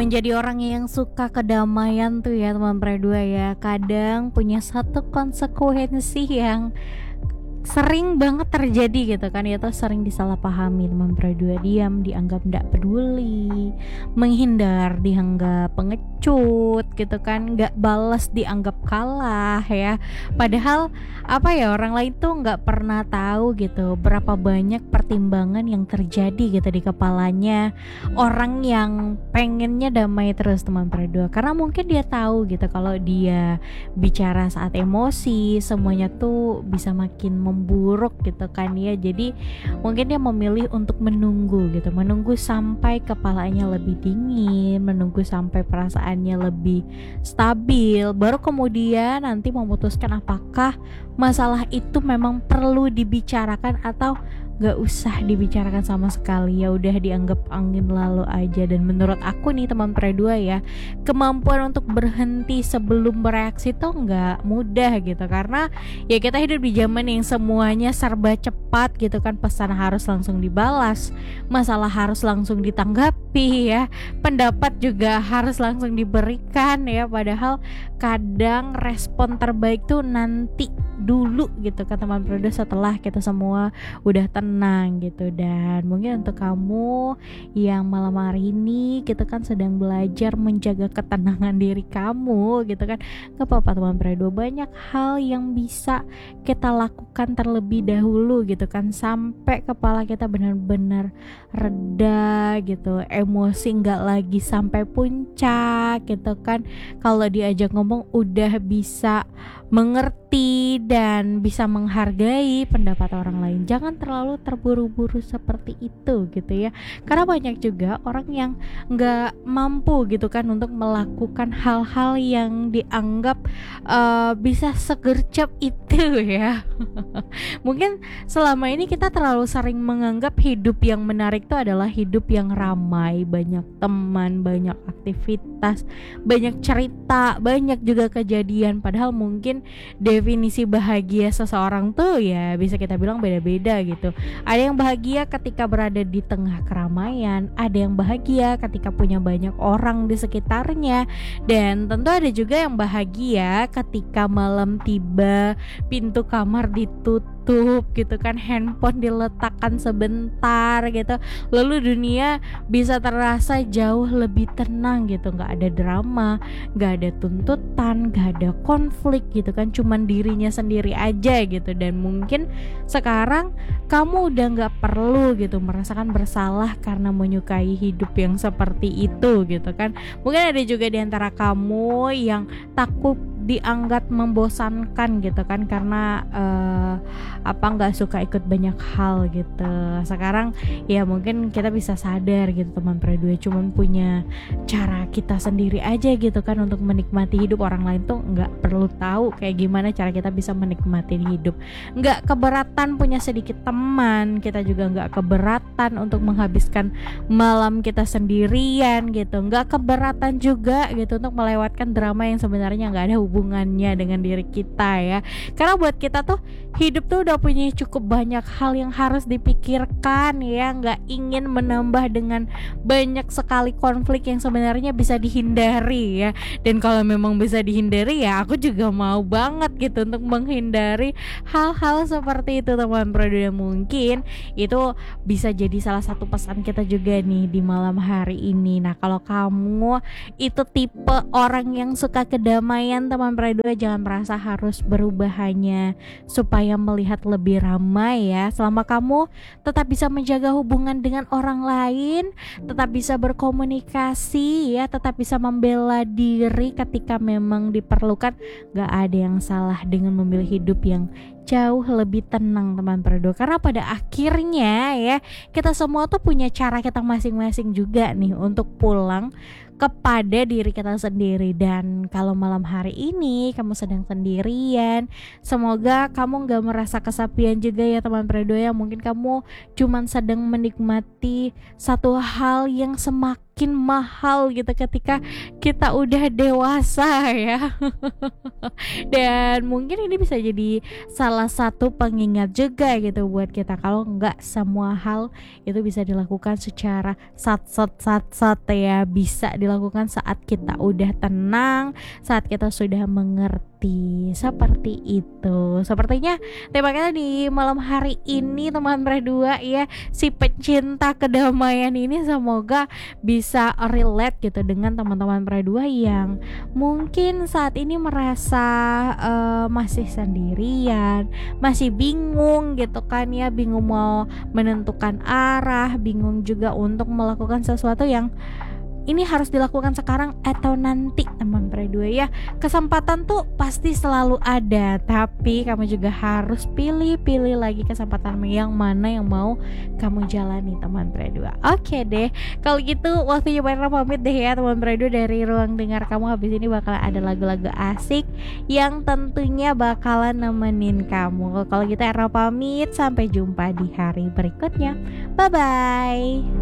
menjadi orang yang suka kedamaian tuh ya teman berdua ya, kadang punya satu konsekuensi yang sering banget terjadi gitu kan, yaitu sering disalahpahami teman berdua. Diam dianggap tidak peduli, menghindar dianggap pengecut gitu kan, nggak balas dianggap kalah ya. Padahal apa ya, orang lain tuh nggak pernah tahu gitu berapa banyak pertimbangan yang terjadi gitu di kepalanya orang yang pengennya damai terus teman berdua. Karena mungkin dia tahu gitu kalau dia bicara saat emosi semuanya tuh bisa makin memburuk gitu kan ya. Jadi mungkin dia memilih untuk menunggu gitu, menunggu sampai kepalanya lebih dingin, menunggu sampai perasaannya lebih stabil, baru kemudian nanti memutuskan apakah masalah itu memang perlu dibicarakan atau gak usah dibicarakan sama sekali, ya udah dianggap angin lalu aja. Dan menurut aku nih teman berdua ya, kemampuan untuk berhenti sebelum bereaksi tuh nggak mudah gitu, karena ya kita hidup di zaman yang semuanya serba cepat gitu kan, pesan harus langsung dibalas, masalah harus langsung ditanggapi ya, pendapat juga harus langsung diberikan ya. Padahal kadang respon terbaik tuh nanti dulu gitu kan teman berdua, setelah kita semua udah tenang gitu. Dan mungkin untuk kamu yang malam hari ini gitu kan sedang belajar menjaga ketenangan diri kamu gitu kan, gak apa-apa teman berdua, banyak hal yang bisa kita lakukan terlebih dahulu gitu kan, sampai kepala kita benar-benar reda gitu, emosi gak lagi sampai puncak gitu kan. Kalau diajak ngomong udah bisa mengerti dan bisa menghargai pendapat orang lain. Jangan terlalu terburu-buru seperti itu gitu ya, karena banyak juga orang yang nggak mampu gitu kan untuk melakukan hal-hal yang dianggap bisa segercep itu ya. Mungkin selama ini kita terlalu sering menganggap hidup yang menarik itu adalah hidup yang ramai, banyak teman, banyak aktivitas, banyak cerita, banyak juga kejadian. Padahal mungkin definisi bahagia seseorang tuh ya bisa kita bilang beda-beda gitu. Ada yang bahagia ketika berada di tengah keramaian, ada yang bahagia ketika punya banyak orang di sekitarnya, dan tentu ada juga yang bahagia ketika malam tiba, pintu kamar ditutup gitu kan, handphone diletakkan sebentar gitu, lalu dunia bisa terasa jauh lebih tenang gitu, nggak ada drama, nggak ada tuntutan, nggak ada konflik gitu kan, cuman dirinya sendiri aja gitu. Dan mungkin sekarang kamu udah nggak perlu gitu merasakan bersalah karena menyukai hidup yang seperti itu gitu kan. Mungkin ada juga di antara kamu yang takut dianggap membosankan gitu kan, karena nggak suka ikut banyak hal gitu. Sekarang ya mungkin kita bisa sadar gitu teman berdua, cuman punya cara kita sendiri aja gitu kan untuk menikmati hidup. Orang lain tuh nggak perlu tahu kayak gimana cara kita bisa menikmati hidup. Nggak keberatan punya sedikit teman, kita juga nggak keberatan untuk menghabiskan malam kita sendirian gitu, nggak keberatan juga gitu untuk melewatkan drama yang sebenarnya nggak ada hubungannya dengan diri kita ya. Karena buat kita tuh hidup tuh udah punya cukup banyak hal yang harus dipikirkan ya, nggak ingin menambah dengan banyak sekali konflik yang sebenarnya bisa dihindari ya. Dan kalau memang bisa dihindari ya aku juga mau banget gitu untuk menghindari hal-hal seperti itu teman berdua. Mungkin itu bisa jadi salah satu pesan kita juga nih di malam hari ini. Nah kalau kamu itu tipe orang yang suka kedamaian teman berdua, jangan merasa harus berubah hanya supaya melihat lebih ramai ya. Selama kamu tetap bisa menjaga hubungan dengan orang lain, tetap bisa berkomunikasi ya, tetap bisa membela diri ketika memang diperlukan, gak ada yang salah dengan memilih hidup yang jauh lebih tenang teman berdua. Karena pada akhirnya ya kita semua tuh punya cara kita masing-masing juga nih untuk pulang kepada diri kita sendiri. Dan kalau malam hari ini kamu sedang sendirian, semoga kamu gak merasa kesepian juga ya teman berdua ya. Mungkin kamu cuman sedang menikmati satu hal yang semakin makin mahal gitu ketika kita udah dewasa ya. Dan mungkin ini bisa jadi salah satu pengingat juga gitu buat kita, kalau nggak semua hal itu bisa dilakukan secara sat ya, bisa dilakukan saat kita udah tenang, saat kita sudah mengerti, seperti itu. Sepertinya tema kita di malam hari ini teman berdua ya, si pencinta kedamaian ini semoga bisa relate gitu dengan teman-teman berdua yang mungkin saat ini merasa masih sendirian, masih bingung gitu kan ya, bingung mau menentukan arah, bingung juga untuk melakukan sesuatu yang ini harus dilakukan sekarang atau nanti. Teman berdua ya, kesempatan tuh pasti selalu ada, tapi kamu juga harus pilih lagi kesempatan yang mana yang mau kamu jalani teman berdua. Oke deh, kalau gitu waktunya Bara pamit deh ya teman berdua dari ruang dengar kamu. Habis ini bakal ada lagu-lagu asik yang tentunya bakalan nemenin kamu. Kalau gitu Era pamit, sampai jumpa di hari berikutnya. Bye bye.